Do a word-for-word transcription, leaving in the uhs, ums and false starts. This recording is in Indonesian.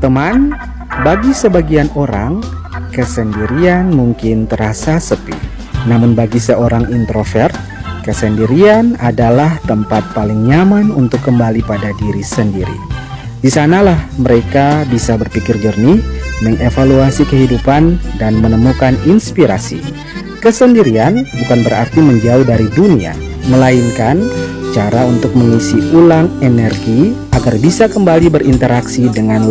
Teman, bagi sebagian orang, kesendirian mungkin terasa sepi. Namun bagi seorang introvert, kesendirian adalah tempat paling nyaman untuk kembali pada diri sendiri. Di sanalah mereka bisa berpikir jernih, mengevaluasi kehidupan, dan menemukan inspirasi. Kesendirian bukan berarti menjauh dari dunia, melainkan cara untuk mengisi ulang energi agar bisa kembali berinteraksi dengan